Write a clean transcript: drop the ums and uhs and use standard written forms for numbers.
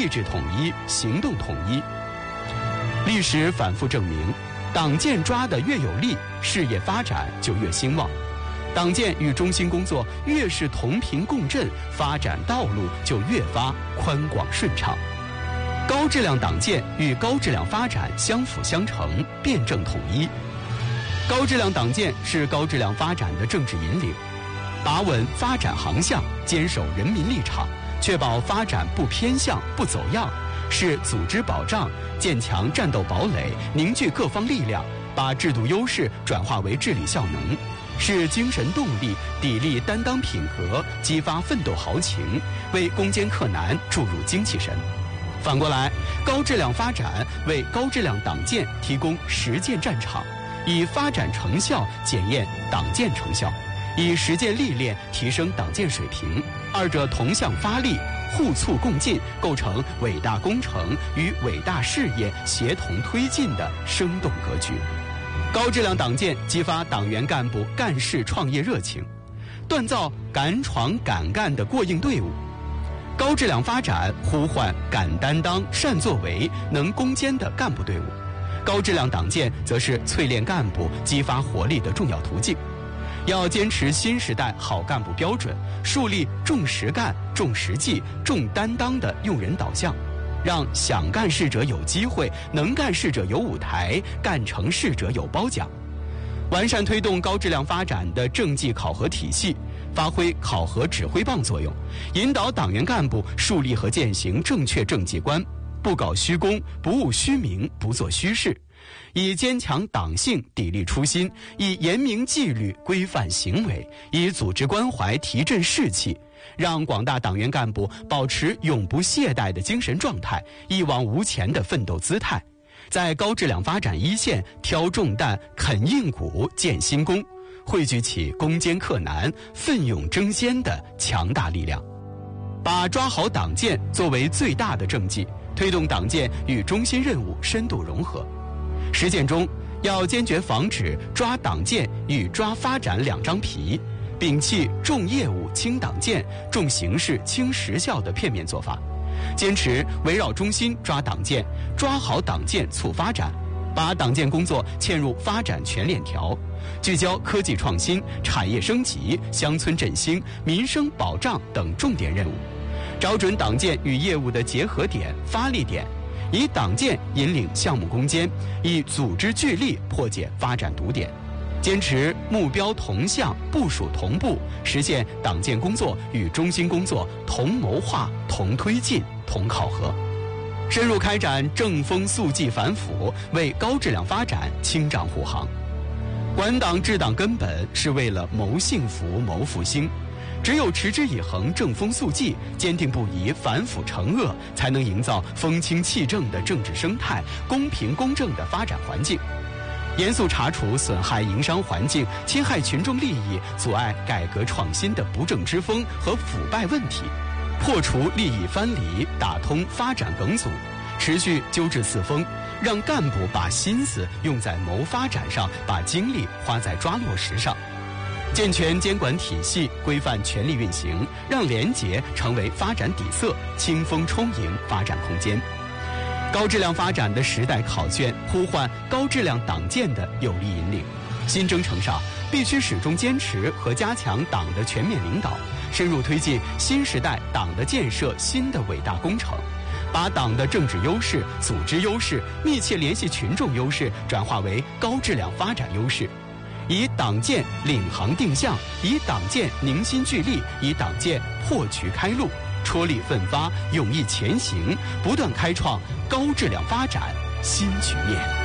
意志统一，行动统一。历史反复证明，党建抓得越有力，事业发展就越兴旺。党建与中心工作越是同频共振，发展道路就越发宽广顺畅。高质量党建与高质量发展相辅相成，辩证统一。高质量党建是高质量发展的政治引领，把稳发展航向，坚守人民立场，确保发展不偏向、不走样，是组织保障、建强战斗堡垒、凝聚各方力量，把制度优势转化为治理效能，是精神动力、砥砺担当品格、激发奋斗豪情，为攻坚克难注入精气神。反过来，高质量发展为高质量党建提供实践战场，以发展成效检验党建成效，以实践历练提升党建水平，二者同向发力，互促共进，构成伟大工程与伟大事业协同推进的生动格局。高质量党建激发党员干部干事创业热情，锻造敢闯敢干的过硬队伍。高质量发展呼唤敢担当、善作为、能攻坚的干部队伍。高质量党建则是淬炼干部、激发活力的重要途径。要坚持新时代好干部标准，树立重实干、重实际、重担当的用人导向，让想干事者有机会，能干事者有舞台，干成事者有褒奖。完善推动高质量发展的政绩考核体系，发挥考核指挥棒作用，引导党员干部树立和践行正确政绩观，不搞虚功，不务虚名，不做虚事，以坚强党性砥砺初心，以严明纪律规范行为，以组织关怀提振士气，让广大党员干部保持永不懈怠的精神状态，一往无前的奋斗姿态，在高质量发展一线挑重担、啃硬骨、建新功，汇聚起攻坚克难、奋勇争先的强大力量，把抓好党建作为最大的政绩，推动党建与中心任务深度融合。实践中，要坚决防止抓党建与抓发展两张皮，摒弃重业务轻党建、重形式轻实效的片面做法，坚持围绕中心抓党建，抓好党建促发展，把党建工作嵌入发展全链条，聚焦科技创新、产业升级、乡村振兴、民生保障等重点任务，找准党建与业务的结合点、发力点，以党建引领项目攻坚，以组织聚力破解发展堵点，坚持目标同向、部署同步，实现党建工作与中心工作同谋划、同推进、同考核，深入开展正风肃纪反腐，为高质量发展清障护航。管党治党根本是为了谋幸福、谋复兴，只有持之以恒、正风肃纪、坚定不移反腐惩恶，才能营造风清气正的政治生态、公平公正的发展环境，严肃查处损害营商环境、侵害群众利益、阻碍改革创新的不正之风和腐败问题，破除利益藩篱，打通发展梗阻，持续纠治四风，让干部把心思用在谋发展上，把精力花在抓落实上，健全监管体系，规范权力运行，让廉洁成为发展底色，清风充盈发展空间。高质量发展的时代考卷呼唤高质量党建的有力引领，新征程上必须始终坚持和加强党的全面领导，深入推进新时代党的建设新的伟大工程，把党的政治优势、组织优势、密切联系群众优势转化为高质量发展优势，以党建领航定向，以党建凝心聚力，以党建破局开路，踔厉奋发，勇毅前行，不断开创高质量发展新局面。